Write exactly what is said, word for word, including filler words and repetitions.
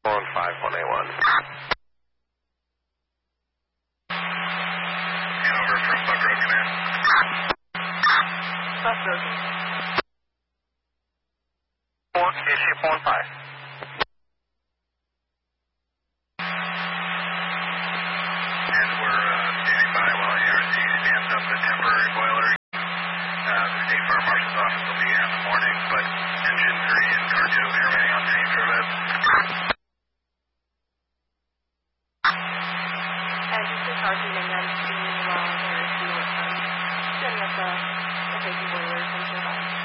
one five one eight one. Hanover from Buck Road Command. Buck Road. four, ship one five. And we're uh, standing by while A R C stands up the temporary boiler. Uh, the State Fire Marshal's office will be here in the morning, but engine three and car two are remaining on same service. And just the car two and then see while there is fuel at the setting up the, the baking boiler and shut off.